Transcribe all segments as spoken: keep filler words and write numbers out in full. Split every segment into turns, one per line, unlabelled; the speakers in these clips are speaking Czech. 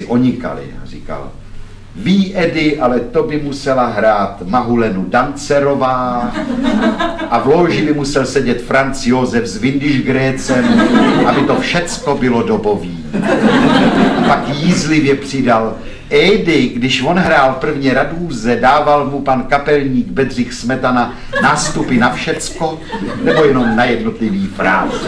onikali a říkal: ví Edy, ale to by musela hrát Mahulenu Dancerová a v loži by musel sedět Franz Josef s Windischgrätzem, aby to všecko bylo dobový. Pak jízlivě přidal: Edy, když on hrál prvně Radůze, dával mu pan kapelník Bedřich Smetana nástupy na všecko, nebo jenom na jednotlivý fráze.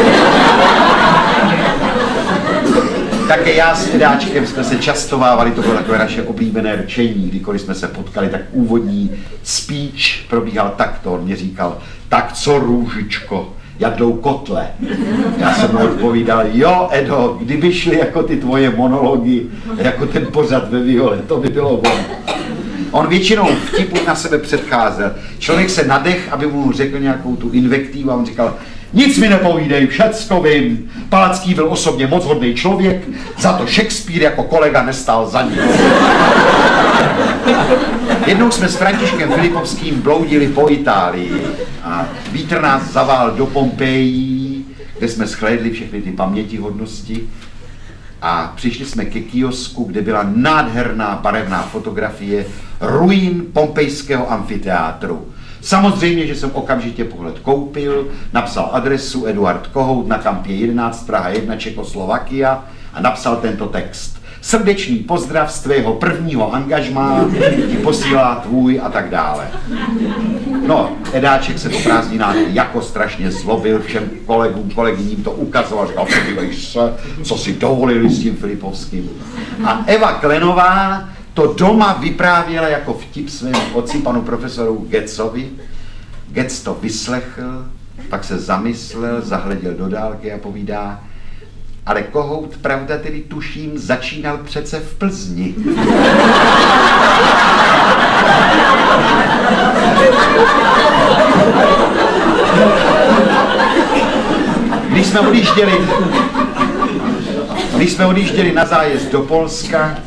Také já s Edáčkem jsme se častovávali, to bylo takové naše oblíbené rčení, kdykoliv jsme se potkali, tak úvodní speech probíhal takto, on mě říkal: tak co, Růžičko, jadlou kotle? Já jsem mu odpovídal: jo, Edo, kdyby šly jako ty tvoje monology, jako ten pořad ve Viole, to by bylo ono. On většinou vtipu na sebe předcházel. Člověk se nadech, aby mu řekl nějakou tu invektivu, a on říkal: nic mi nepovídej, všecko vím. Palacký byl osobně moc hodný člověk, za to Shakespeare jako kolega nestál za nic. Jednou jsme s Františkem Filipovským bloudili po Itálii a vítr nás zavál do Pompejí, kde jsme shlédli všechny ty pamětihodnosti, a přišli jsme ke kiosku, kde byla nádherná barevná fotografie ruin pompejského amfiteátru. Samozřejmě, že jsem okamžitě pohled koupil, napsal adresu Eduard Kohout na Kampě jedenáct, Praha jedna, Čekoslovakia, a napsal tento text: srdečný pozdrav z tvého prvního angažmá ti posílá tvůj a tak dále. No, Edáček se po prázdninách jako strašně zlobil, všem kolegům, kolegyním to ukazoval, říkal: podívej se, co si dovolili s tím Filipovským. A Eva Klenová to doma vyprávěla jako vtip svému otci, panu profesoru Getzovi. Getz to vyslechl, pak se zamyslel, zahleděl do dálky a povídá: ale Kohout, pravda tedy tuším, začínal přece v Plzni. Když jsme odjížděli, když jsme odjížděli na zájezd do Polska,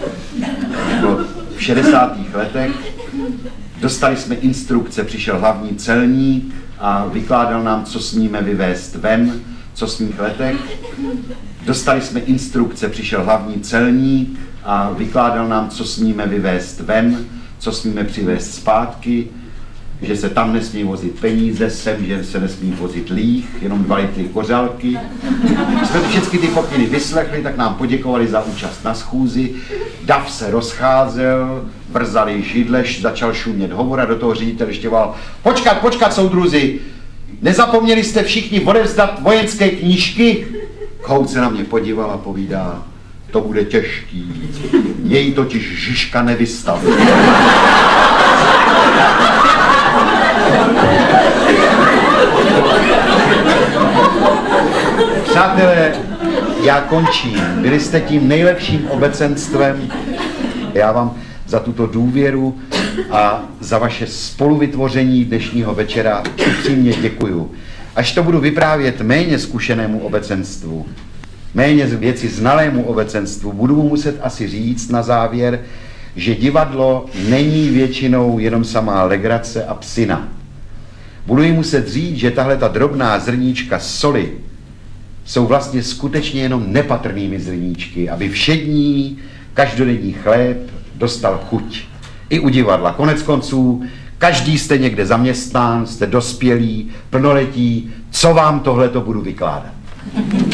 v šedesátých letech, dostali jsme instrukce, přišel hlavní celník a vykládal nám, co smíme vyvést ven, co smích letech. Dostali jsme instrukce, přišel hlavní celník a vykládal nám, co smíme vyvést ven, co smíme přivést zpátky, že se tam nesmí vozit peníze, sem, že se nesmí vozit líh, jenom dva litry kořalky. Když jsme všechny ty pokyny vyslechli, tak nám poděkovali za účast na schůzi. Dav se rozcházel, vrzali židleš, začal šumět hovor a do toho ředitel ještě volal: počkat, počkat, soudruzi, nezapomněli jste všichni odevzdat vojenské knížky? Kohout se na mě podíval a povídá: to bude těžký, jej totiž Žižka nevystavil. Přátelé, já končím. Byli jste tím nejlepším obecenstvem. Já vám za tuto důvěru a za vaše spoluvytvoření dnešního večera upřímně děkuju. Až to budu vyprávět méně zkušenému obecenstvu, méně věci znalému obecenstvu, budu mu muset asi říct na závěr, že divadlo není většinou jenom samá legrace a psina. Budu jim muset říct, že tahle ta drobná zrníčka soli jsou vlastně skutečně jenom nepatrnými zrníčky, aby všední, každodenní chléb dostal chuť. I u divadla. Konec konců, každý jste někde zaměstnán, jste dospělí, plnoletí, co vám tohleto budu vykládat?